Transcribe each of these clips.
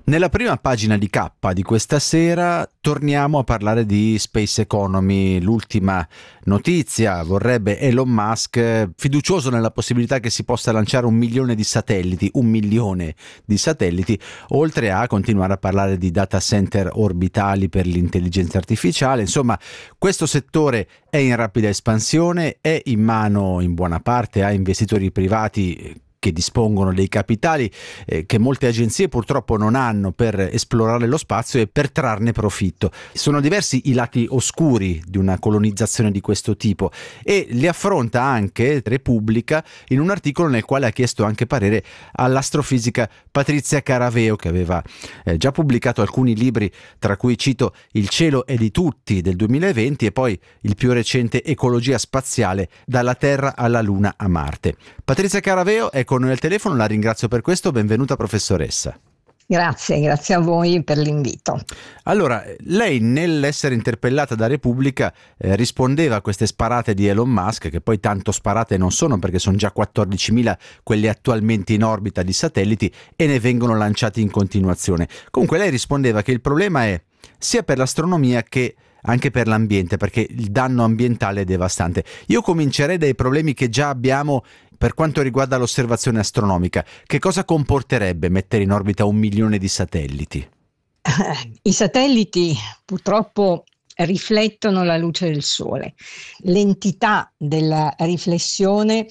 Nella prima pagina di K di questa sera torniamo a parlare di space economy. L'ultima notizia vorrebbe Elon Musk, fiducioso nella possibilità che si possa lanciare 1 milione di satelliti, 1 milione di satelliti, oltre a continuare a parlare di data center orbitali per l'intelligenza artificiale. Insomma, questo settore è in rapida espansione, è in mano in buona parte a investitori privati che dispongono dei capitali che molte agenzie purtroppo non hanno per esplorare lo spazio e per trarne profitto. Sono diversi i lati oscuri di una colonizzazione di questo tipo e li affronta anche Repubblica in un articolo nel quale ha chiesto anche parere all'astrofisica Patrizia Caraveo, che aveva già pubblicato alcuni libri, tra cui cito Il cielo è di tutti del 2020 e poi il più recente Ecologia spaziale, dalla Terra alla Luna a Marte. Patrizia Caraveo è con noi al telefono, la ringrazio per questo, benvenuta professoressa. Grazie a voi per l'invito. Allora, lei nell'essere interpellata da Repubblica rispondeva a queste sparate di Elon Musk, che poi tanto sparate non sono perché sono già 14.000 quelli attualmente in orbita di satelliti e ne vengono lanciati in continuazione. Comunque lei rispondeva che il problema è sia per l'astronomia che anche per l'ambiente, perché il danno ambientale è devastante. Io comincerei dai problemi che già abbiamo per quanto riguarda l'osservazione astronomica. Che cosa comporterebbe mettere in orbita 1 milione di satelliti? I satelliti purtroppo riflettono la luce del Sole. L'entità della riflessione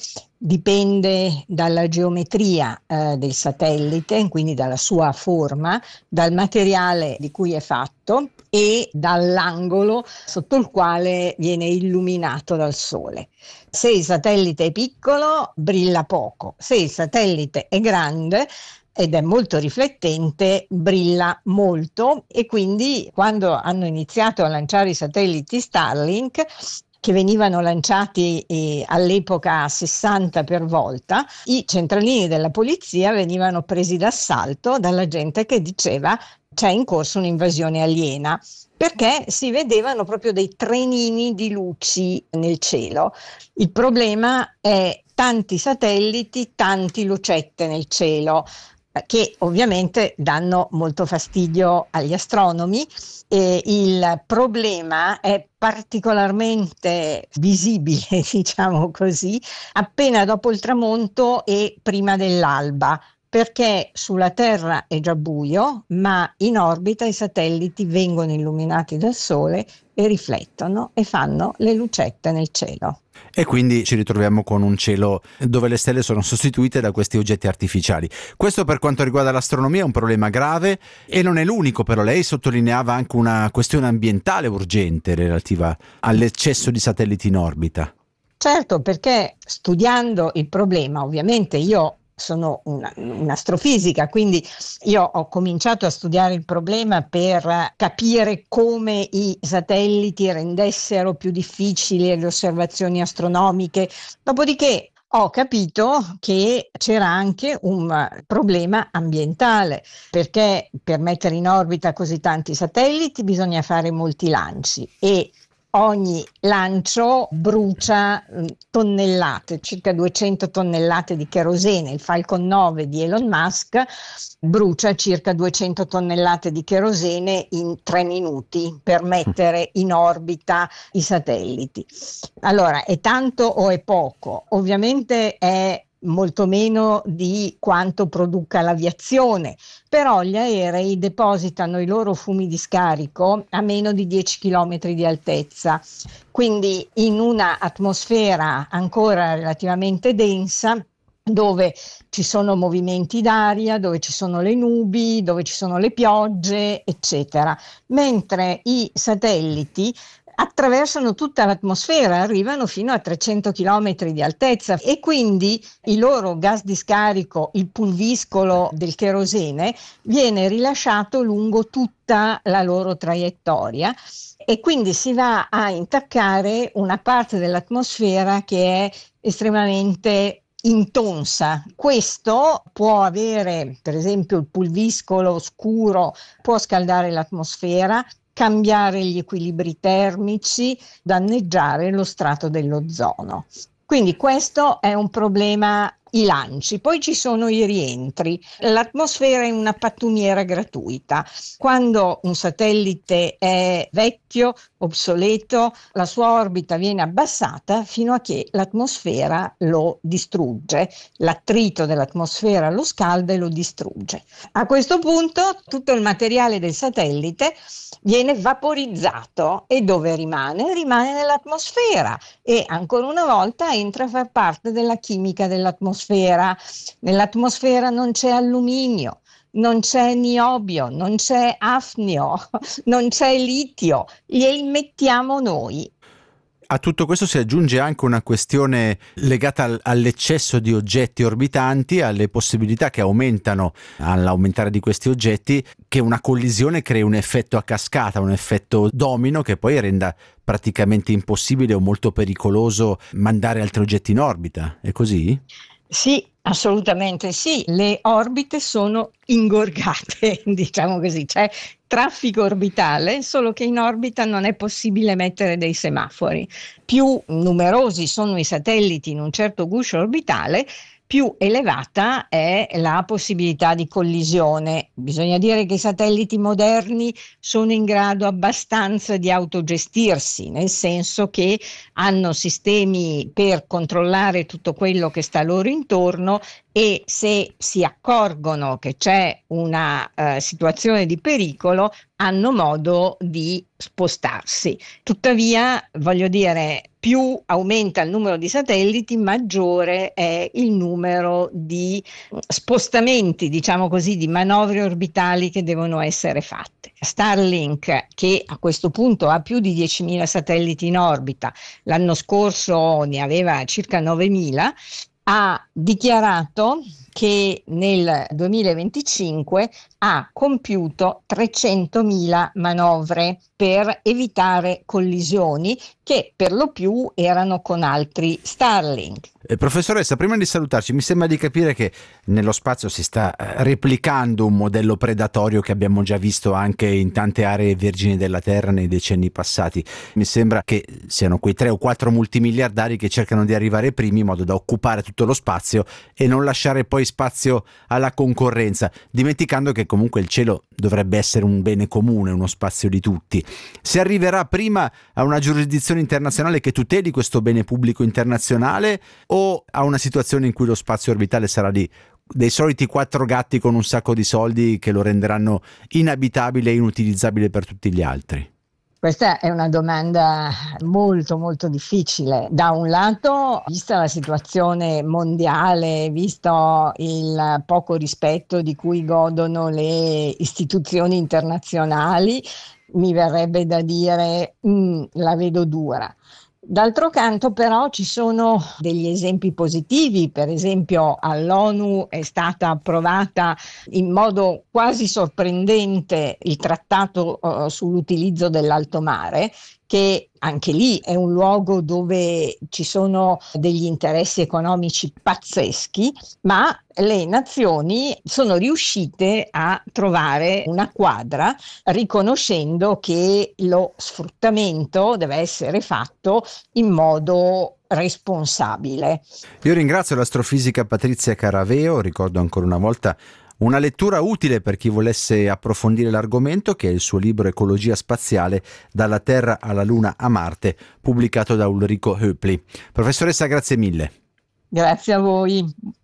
dipende dalla geometria del satellite, quindi dalla sua forma, dal materiale di cui è fatto e dall'angolo sotto il quale viene illuminato dal Sole. Se il satellite è piccolo, brilla poco. Se il satellite è grande ed è molto riflettente, brilla molto, e quindi quando hanno iniziato a lanciare i satelliti Starlink, che venivano lanciati all'epoca a 60 per volta, i centralini della polizia venivano presi d'assalto dalla gente che diceva c'è in corso un'invasione aliena, perché si vedevano proprio dei trenini di luci nel cielo. Il problema è tanti satelliti, tanti lucette nel cielo, che ovviamente danno molto fastidio agli astronomi, e il problema è particolarmente visibile, diciamo così, appena dopo il tramonto e prima dell'alba, perché sulla Terra è già buio, ma in orbita i satelliti vengono illuminati dal Sole e riflettono e fanno le lucette nel cielo. E quindi ci ritroviamo con un cielo dove le stelle sono sostituite da questi oggetti artificiali. Questo per quanto riguarda l'astronomia è un problema grave e non è l'unico, però lei sottolineava anche una questione ambientale urgente relativa all'eccesso di satelliti in orbita. Certo, perché studiando il problema, ovviamente io sono un'astrofisica, quindi io ho cominciato a studiare il problema per capire come i satelliti rendessero più difficili le osservazioni astronomiche. Dopodiché ho capito che c'era anche un problema ambientale, perché per mettere in orbita così tanti satelliti bisogna fare molti lanci e ogni lancio brucia tonnellate, circa 200 tonnellate di kerosene. Il Falcon 9 di Elon Musk brucia circa 200 tonnellate di kerosene in 3 minuti per mettere in orbita i satelliti. Allora, è tanto o è poco? Ovviamente è molto meno di quanto produca l'aviazione, però gli aerei depositano i loro fumi di scarico a meno di 10 km di altezza, quindi in una atmosfera ancora relativamente densa, dove ci sono movimenti d'aria, dove ci sono le nubi, dove ci sono le piogge, eccetera. Mentre i satelliti attraversano tutta l'atmosfera, arrivano fino a 300 km di altezza e quindi il loro gas di scarico, il pulviscolo del kerosene, viene rilasciato lungo tutta la loro traiettoria e quindi si va a intaccare una parte dell'atmosfera che è estremamente intonsa. Questo può avere, per esempio, il pulviscolo scuro può scaldare l'atmosfera, cambiare gli equilibri termici, danneggiare lo strato dell'ozono. Quindi questo è un problema i lanci, poi ci sono i rientri. L'atmosfera è una pattumiera gratuita. Quando un satellite è vecchio, obsoleto, la sua orbita viene abbassata fino a che l'atmosfera lo distrugge. L'attrito dell'atmosfera lo scalda e lo distrugge. A questo punto tutto il materiale del satellite viene vaporizzato e dove rimane? Rimane nell'atmosfera e ancora una volta entra a far parte della chimica dell'atmosfera. Nell'atmosfera non c'è alluminio, non c'è niobio, non c'è afnio, non c'è litio, li immettiamo noi. A tutto questo si aggiunge anche una questione legata all'eccesso di oggetti orbitanti, alle possibilità che aumentano all'aumentare di questi oggetti, che una collisione crei un effetto a cascata, un effetto domino che poi renda praticamente impossibile o molto pericoloso mandare altri oggetti in orbita. È così? Sì, assolutamente sì, le orbite sono ingorgate, diciamo così, c'è traffico orbitale, solo che in orbita non è possibile mettere dei semafori. Più numerosi sono i satelliti in un certo guscio orbitale, più elevata è la possibilità di collisione. Bisogna dire che i satelliti moderni sono in grado abbastanza di autogestirsi, nel senso che hanno sistemi per controllare tutto quello che sta loro intorno e se si accorgono che c'è una situazione di pericolo hanno modo di spostarsi. Tuttavia, voglio dire, più aumenta il numero di satelliti, maggiore è il numero di spostamenti, diciamo così, di manovre orbitali che devono essere fatte. Starlink, che a questo punto ha più di 10.000 satelliti in orbita, l'anno scorso ne aveva circa 9.000, ha dichiarato che nel 2025 ha compiuto 300.000 manovre per evitare collisioni che per lo più erano con altri Starlink. Professoressa, prima di salutarci, mi sembra di capire che nello spazio si sta replicando un modello predatorio che abbiamo già visto anche in tante aree vergini della Terra nei decenni passati. Mi sembra che siano quei 3 o 4 multimiliardari che cercano di arrivare primi in modo da occupare tutto lo spazio e non lasciare poi spazio alla concorrenza, dimenticando che comunque il cielo dovrebbe essere un bene comune, uno spazio di tutti. Si arriverà prima a una giurisdizione internazionale che tuteli questo bene pubblico internazionale o a una situazione in cui lo spazio orbitale sarà lì dei soliti 4 gatti con un sacco di soldi che lo renderanno inabitabile e inutilizzabile per tutti gli altri? Questa è una domanda molto molto difficile. Da un lato, vista la situazione mondiale, visto il poco rispetto di cui godono le istituzioni internazionali, mi verrebbe da dire la vedo dura. D'altro canto però ci sono degli esempi positivi, per esempio all'ONU è stata approvata in modo quasi sorprendente il trattato sull'utilizzo dell'alto mare, che anche lì è un luogo dove ci sono degli interessi economici pazzeschi, ma le nazioni sono riuscite a trovare una quadra riconoscendo che lo sfruttamento deve essere fatto in modo responsabile. Io ringrazio l'astrofisica Patrizia Caraveo, ricordo ancora una volta una lettura utile per chi volesse approfondire l'argomento, che è il suo libro Ecologia spaziale dalla Terra alla Luna a Marte, pubblicato da Ulrico Höpli. Professoressa, grazie mille. Grazie a voi.